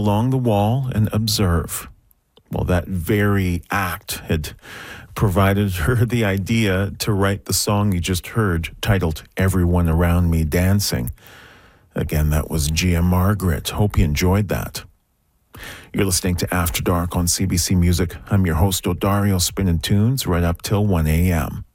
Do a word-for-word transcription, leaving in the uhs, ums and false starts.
along the wall and observe. Well, that very act had provided her the idea to write the song you just heard, titled Everyone Around Me Dancing. Again, that was Gia Margaret. Hope you enjoyed that. You're listening to After Dark on C B C Music. I'm your host, Odario, spinning tunes right up till one a.m.